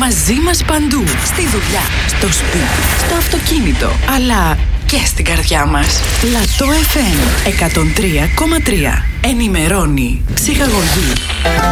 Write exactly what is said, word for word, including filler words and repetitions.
Μαζί μας παντού. Στη δουλειά, στο σπίτι, στο αυτοκίνητο, αλλά και στην καρδιά μας. Λατό εφ εμ εκατόν τρία κόμμα τρία. Ενημερώνει, ψυχαγωγεί.